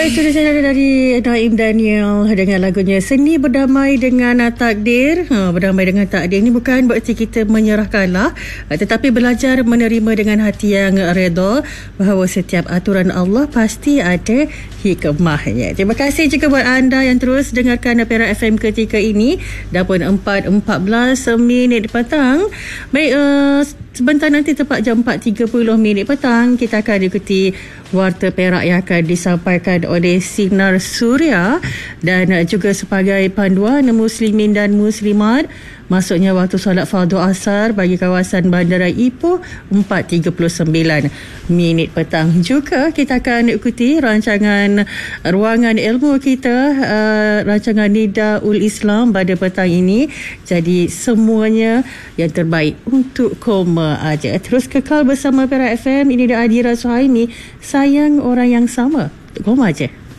Baik, sudah saya dari Naim Daniel dengan lagunya Seni Berdamai dengan Takdir. Berdamai dengan takdir ini bukan berarti kita menyerahkanlah, tetapi belajar menerima dengan hati yang redha bahawa setiap aturan Allah pasti ada hikmahnya. Terima kasih juga buat anda yang terus dengarkan Perak FM ketika ini. Dah pun 4.14 minit petang. Baik, sebentar nanti tepat jam 4.30 minit petang kita akan ikuti Warta Perak yang akan disampaikan oleh Sinar Suria dan juga sebagai panduan muslimin dan muslimat masuknya waktu solat fardu asar bagi kawasan Bandara Ipoh 4.39 minit petang. Juga kita akan ikuti rancangan ruangan ilmu kita, rancangan Nidaul Islam pada petang ini. Jadi semuanya yang terbaik untuk koma aja. Terus kekal bersama Perak FM. Ini dia Adira Suhaimi, sayang orang yang sama. Koma aja.